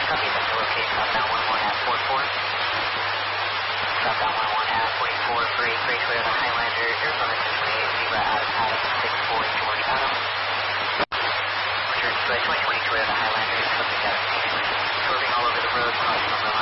Copy, that's to locate southbound 11 at 44. Southbound 11 at 44 for a gray Toyota Highlander, Arizona 628, Zebra out of Adam 64 George Adam. Return to a 2020 Toyota Highlander, subject out of Phoenix, swerving all over the road, crossing over line.